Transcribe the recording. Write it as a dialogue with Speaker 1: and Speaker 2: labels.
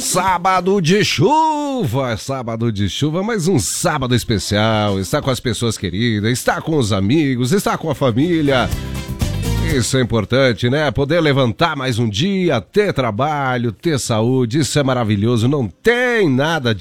Speaker 1: Sábado de chuva, mas um sábado especial. Está com as pessoas queridas, está com os amigos, está com a família. Isso é importante, né? Poder levantar mais um dia, ter trabalho, ter saúde, isso é maravilhoso. Não tem nada